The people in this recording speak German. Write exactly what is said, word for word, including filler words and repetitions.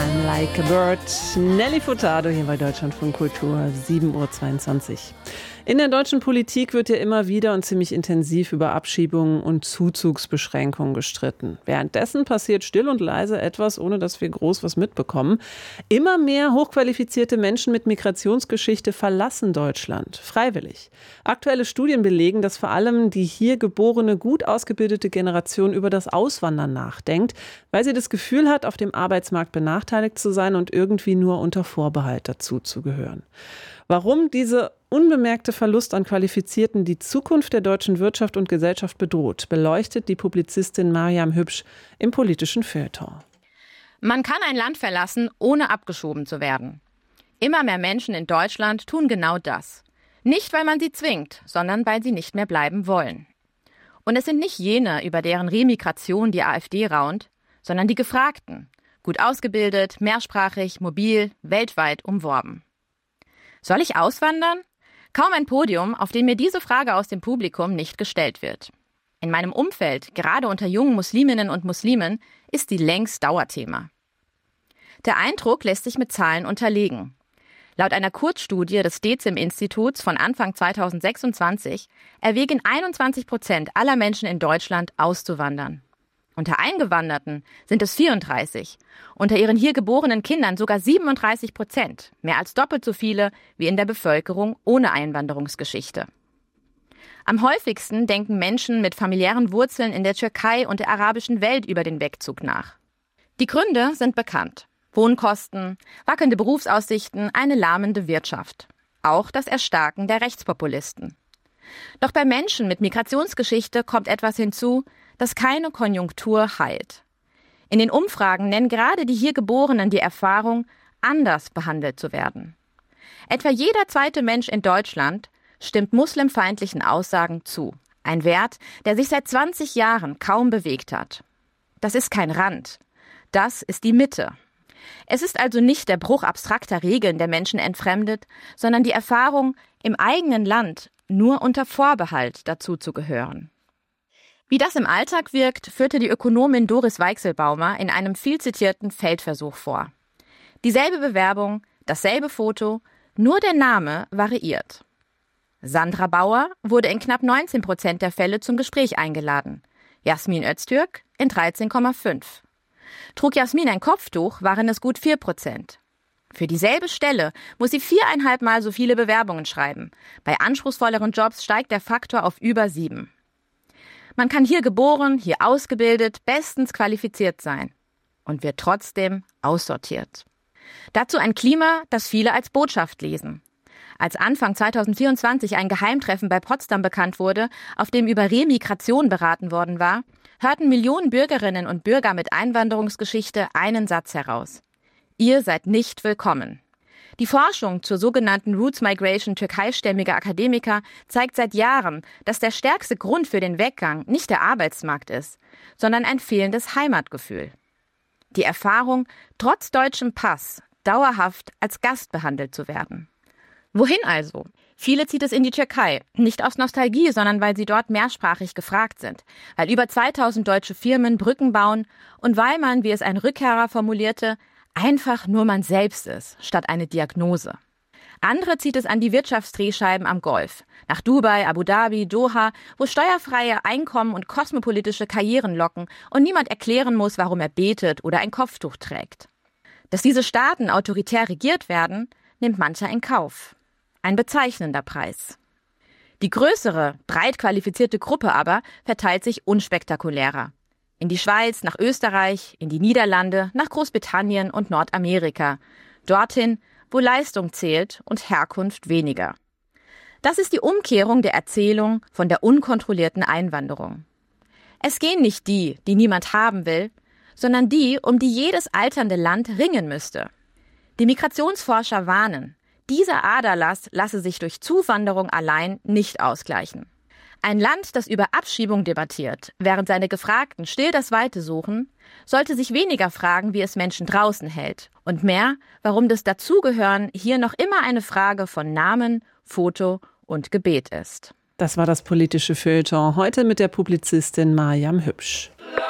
I'm like a bird. Nelly Furtado hier bei Deutschlandfunk Kultur, sieben Uhr zweiundzwanzig. In der deutschen Politik wird ja immer wieder und ziemlich intensiv über Abschiebungen und Zuzugsbeschränkungen gestritten. Währenddessen passiert still und leise etwas, ohne dass wir groß was mitbekommen. Immer mehr hochqualifizierte Menschen mit Migrationsgeschichte verlassen Deutschland, freiwillig. Aktuelle Studien belegen, dass vor allem die hier geborene, gut ausgebildete Generation über das Auswandern nachdenkt, weil sie das Gefühl hat, auf dem Arbeitsmarkt benachteiligt zu sein und irgendwie nur unter Vorbehalt dazu zu gehören. Warum diese unbemerkte Verlust an Qualifizierten die Zukunft der deutschen Wirtschaft und Gesellschaft bedroht, beleuchtet die Publizistin Maryam Hübsch im politischen Feuilleton. Man kann ein Land verlassen, ohne abgeschoben zu werden. Immer mehr Menschen in Deutschland tun genau das. Nicht, weil man sie zwingt, sondern weil sie nicht mehr bleiben wollen. Und es sind nicht jene, über deren Remigration die AfD raunt, sondern die Gefragten. Gut ausgebildet, mehrsprachig, mobil, weltweit umworben. Soll ich auswandern? Kaum ein Podium, auf dem mir diese Frage aus dem Publikum nicht gestellt wird. In meinem Umfeld, gerade unter jungen Musliminnen und Muslimen, ist sie längst Dauerthema. Der Eindruck lässt sich mit Zahlen unterlegen. Laut einer Kurzstudie des DEZIM-Instituts von Anfang zweitausendsechsundzwanzig erwägen einundzwanzig Prozent aller Menschen in Deutschland auszuwandern. Unter Eingewanderten sind es vierunddreißig, unter ihren hier geborenen Kindern sogar siebenunddreißig Prozent, mehr als doppelt so viele wie in der Bevölkerung ohne Einwanderungsgeschichte. Am häufigsten denken Menschen mit familiären Wurzeln in der Türkei und der arabischen Welt über den Wegzug nach. Die Gründe sind bekannt. Wohnkosten, wackelnde Berufsaussichten, eine lahmende Wirtschaft. Auch das Erstarken der Rechtspopulisten. Doch bei Menschen mit Migrationsgeschichte kommt etwas hinzu, das keine Konjunktur heilt. In den Umfragen nennen gerade die hier Geborenen die Erfahrung, anders behandelt zu werden. Etwa jeder zweite Mensch in Deutschland stimmt muslimfeindlichen Aussagen zu. Ein Wert, der sich seit zwanzig Jahren kaum bewegt hat. Das ist kein Rand. Das ist die Mitte. Es ist also nicht der Bruch abstrakter Regeln, der Menschen entfremdet, sondern die Erfahrung, im eigenen Land nur unter Vorbehalt dazu zu gehören. Wie das im Alltag wirkt, führte die Ökonomin Doris Weichselbaumer in einem viel zitierten Feldversuch vor. Dieselbe Bewerbung, dasselbe Foto, nur der Name variiert. Sandra Bauer wurde in knapp neunzehn Prozent der Fälle zum Gespräch eingeladen. Jasmin Öztürk in dreizehn Komma fünf. Trug Jasmin ein Kopftuch, waren es gut vier Prozent. Für dieselbe Stelle muss sie viereinhalb Mal so viele Bewerbungen schreiben. Bei anspruchsvolleren Jobs steigt der Faktor auf über sieben. Man kann hier geboren, hier ausgebildet, bestens qualifiziert sein und wird trotzdem aussortiert. Dazu ein Klima, das viele als Botschaft lesen. Als Anfang zweitausendvierundzwanzig ein Geheimtreffen bei Potsdam bekannt wurde, auf dem über Remigration beraten worden war, hörten Millionen Bürgerinnen und Bürger mit Einwanderungsgeschichte einen Satz heraus. Ihr seid nicht willkommen. Die Forschung zur sogenannten Roots Migration türkeistämmiger Akademiker zeigt seit Jahren, dass der stärkste Grund für den Weggang nicht der Arbeitsmarkt ist, sondern ein fehlendes Heimatgefühl. Die Erfahrung, trotz deutschem Pass dauerhaft als Gast behandelt zu werden. Wohin also? Viele zieht es in die Türkei, nicht aus Nostalgie, sondern weil sie dort mehrsprachig gefragt sind, weil über zweitausend deutsche Firmen Brücken bauen und weil man, wie es ein Rückkehrer formulierte, einfach nur man selbst ist, statt eine Diagnose. Andere zieht es an die Wirtschaftsdrehscheiben am Golf, nach Dubai, Abu Dhabi, Doha, wo steuerfreie Einkommen und kosmopolitische Karrieren locken und niemand erklären muss, warum er betet oder ein Kopftuch trägt. Dass diese Staaten autoritär regiert werden, nimmt mancher in Kauf. Ein bezeichnender Preis. Die größere, breit qualifizierte Gruppe aber verteilt sich unspektakulärer. In die Schweiz, nach Österreich, in die Niederlande, nach Großbritannien und Nordamerika. Dorthin, wo Leistung zählt und Herkunft weniger. Das ist die Umkehrung der Erzählung von der unkontrollierten Einwanderung. Es gehen nicht die, die niemand haben will, sondern die, um die jedes alternde Land ringen müsste. Die Migrationsforscher warnen, dieser Aderlass lasse sich durch Zuwanderung allein nicht ausgleichen. Ein Land, das über Abschiebung debattiert, während seine Gefragten still das Weite suchen, sollte sich weniger fragen, wie es Menschen draußen hält und mehr, warum das Dazugehören hier noch immer eine Frage von Namen, Foto und Gebet ist. Das war das politische Feuilleton heute mit der Publizistin Maryam Hübsch.